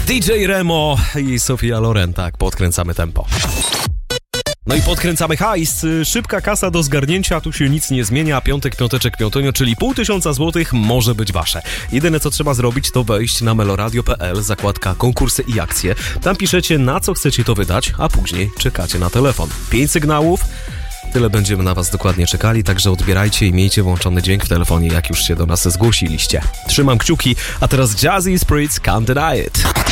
DJ Remo i Sofia Loren, tak, podkręcamy tempo. No i podkręcamy hajs, szybka kasa do zgarnięcia, tu się nic nie zmienia, piątek, piąteczek, piątonio, czyli 500 złotych może być wasze. Jedyne co trzeba zrobić to wejść na meloradio.pl, zakładka konkursy i akcje, tam piszecie na co chcecie to wydać, a później czekacie na telefon. 5 sygnałów, tyle będziemy na was dokładnie czekali, także odbierajcie i miejcie włączony dźwięk w telefonie, jak już się do nas zgłosiliście. Trzymam kciuki, a teraz Jazzy Spirits Can't Deny It.